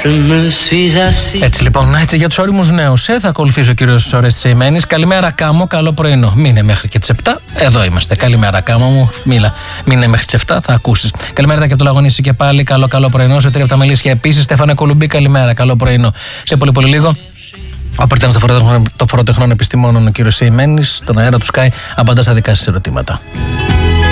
Έτσι λοιπόν, έτσι για τους όριμους νέους. Θα ακολουθήσει ο κύριος Ορέστης Σεϊμένης. Καλημέρα Κάμο, καλό πρωινό. Μείνε μέχρι και τις 7. Εδώ είμαστε. Καλημέρα Κάμο μου. Μείνε μέχρι τις 7, θα ακούσεις. Καλημέρα και από το Λαγωνίσι και πάλι. Καλό πρωινό. Σε 3 από τα Μελίσια επίσης. Στέφανε Κολουμπή, καλημέρα. Καλό πρωινό. Σε πολύ λίγο. Ο Περτζάνος των Φοροτεχνών Επιστημόνων, ο κύριος Σεϊμένης, στον αέρα του Sky, απαντά στα δικά σας ερωτήματα.